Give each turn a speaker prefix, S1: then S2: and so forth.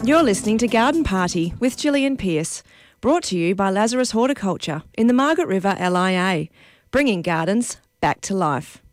S1: You're listening to Garden Party with Gillian Pearce, brought to you by Lazarus Horticulture in the Margaret River LIA, bringing gardens back to life.